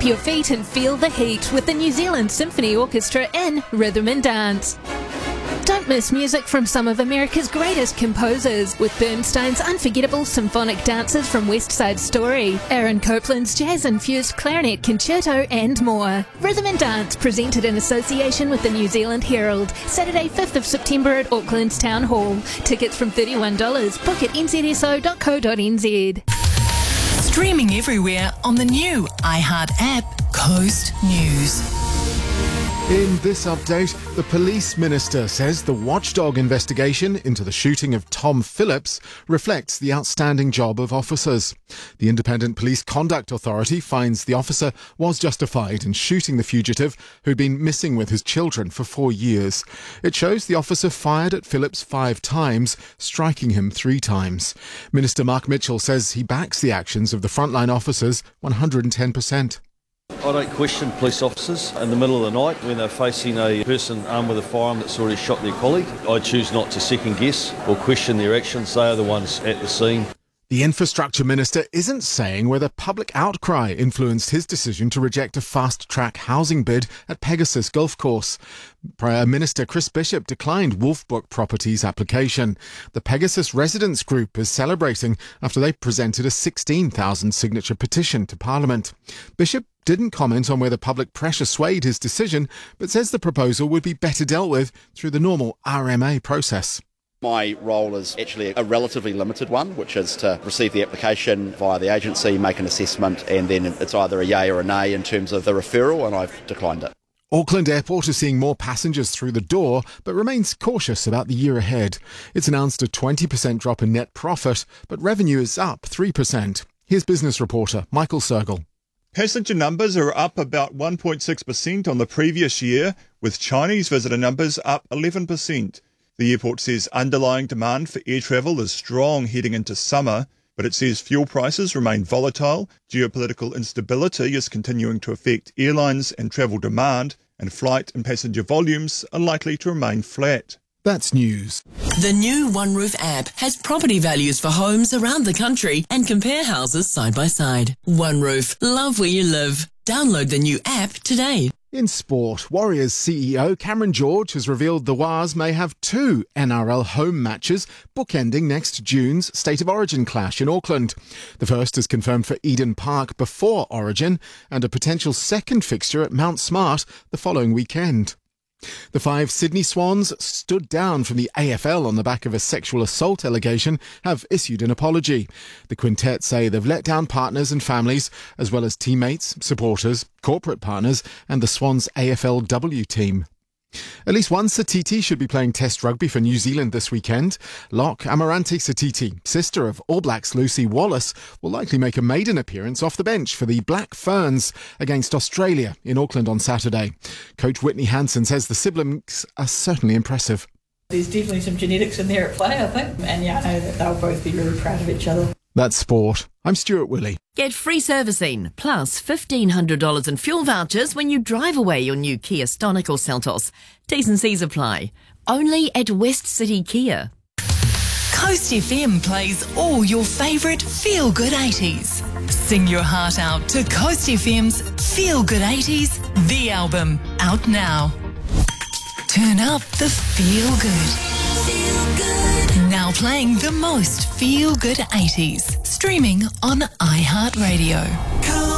Stamp your feet and feel the heat with the New Zealand Symphony Orchestra in Rhythm and Dance. Don't miss music from some of America's greatest composers, with Bernstein's unforgettable symphonic dances from West Side Story, Aaron Copland's jazz-infused clarinet concerto, and more. Rhythm and Dance, presented in association with the New Zealand Herald, Saturday 5th of September at Auckland's Town Hall. Tickets from $31. Book at nzso.co.nz. Streaming everywhere on the new iHeart app, Coast News. In this update, the police minister says the watchdog investigation into the shooting of Tom Phillips reflects the outstanding job of officers. The Independent Police Conduct Authority finds the officer was justified in shooting the fugitive who'd been missing with his children for 4 years. It shows the officer fired at Phillips 5 times, striking him 3 times. Minister Mark Mitchell says he backs the actions of the frontline officers 110%. I don't question police officers in the middle of the night when they're facing a person armed with a firearm that's already shot their colleague. I choose not to second guess or question their actions. They are the ones at the scene. The Infrastructure Minister isn't saying whether public outcry influenced his decision to reject a fast-track housing bid at Pegasus Golf Course. Prime Minister Chris Bishop declined Wolfbrook Properties' application. The Pegasus Residents Group is celebrating after they presented a 16,000-signature petition to Parliament. Bishop didn't comment on whether public pressure swayed his decision, but says the proposal would be better dealt with through the normal RMA process. My role is actually a relatively limited one, which is to receive the application via the agency, make an assessment, and then it's either a yay or a nay in terms of the referral, and I've declined it. Auckland Airport is seeing more passengers through the door, but remains cautious about the year ahead. It's announced a 20% drop in net profit, but revenue is up 3%. Here's business reporter Michael Sergel. Passenger numbers are up about 1.6% on the previous year, with Chinese visitor numbers up 11%. The airport says underlying demand for air travel is strong heading into summer, but it says fuel prices remain volatile, geopolitical instability is continuing to affect airlines and travel demand, and flight and passenger volumes are likely to remain flat. That's news. The new OneRoof app has property values for homes around the country and compare houses side by side. OneRoof, love where you live. Download the new app today. In sport, Warriors CEO Cameron George has revealed the Wars may have 2 NRL home matches bookending next June's State of Origin clash in Auckland. The first is confirmed for Eden Park before Origin and a potential second fixture at Mount Smart the following weekend. The 5 Sydney Swans, stood down from the AFL on the back of a sexual assault allegation, have issued an apology. The quintet say they've let down partners and families, as well as teammates, supporters, corporate partners and the Swans AFLW team. At least one Satiti should be playing Test rugby for New Zealand this weekend. Lock Amarante Satiti, sister of All Blacks Lucy Wallace, will likely make a maiden appearance off the bench for the Black Ferns against Australia in Auckland on Saturday. Coach Whitney Hansen says the siblings are certainly impressive. There's definitely some genetics in there at play, I think. And yeah, I know that they'll both be really proud of each other. That's sport. I'm Stuart Willey. Get free servicing plus $1,500 in fuel vouchers when you drive away your new Kia Stonic or Seltos. T's and C's apply. Only at West City Kia. Coast FM plays all your favourite feel-good 80s. Sing your heart out to Coast FM's Feel Good 80s, the album, out now. Turn up the feel good. Now playing the most feel-good 80s. Streaming on iHeartRadio.